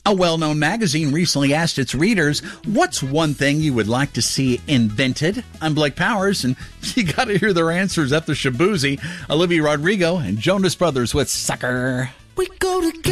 A well-known magazine recently asked its readers, what's one thing you would like to see invented? I'm Blake Powers, and you got to hear their answers after Shabuzi, Olivia Rodrigo, and Jonas Brothers with Sucker. We go together.